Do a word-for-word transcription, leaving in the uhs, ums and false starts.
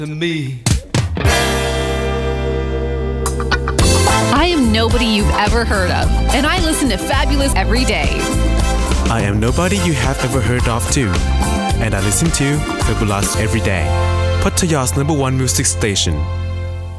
to me. I am nobody you've ever heard of, and I listen to Fabulous every day. I am nobody you have ever heard of too, and I listen to Fabulous every day. Pattaya's number one music station.